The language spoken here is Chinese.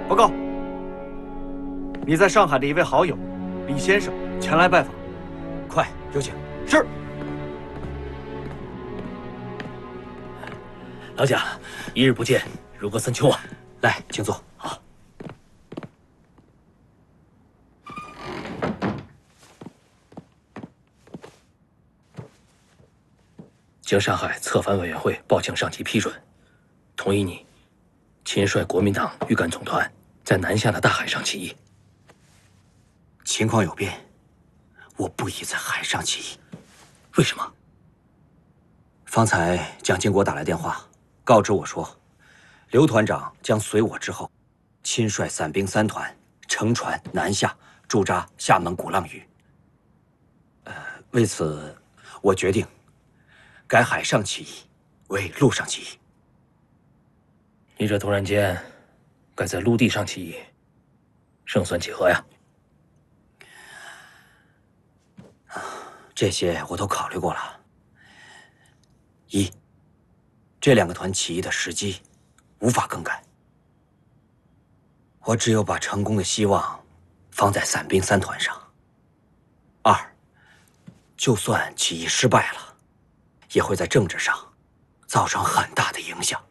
报告，你在上海的一位好友李先生前来拜访， 快有请。 是。 老贾，一日不见，如隔三秋啊！ 来，请坐。 好。经上海策反委员会报请上级批准，同意你亲率国民党预感总团在南下的大海上起义。 情况有变，我不宜在海上起义。 为什么？ 方才蒋经国打来电话，告知我说，刘团长将随我之后，亲率伞兵3团乘船南下，驻扎厦门鼓浪屿。为此，我决定改海上起义为陆上起义。 你这突然间改在陆地上起义，胜算几何呀？ 这些我都考虑过了。一，这2个团起义的时机无法更改，我只有把成功的希望放在伞兵3团上。2，就算起义失败了，也会在政治上造成很大的影响。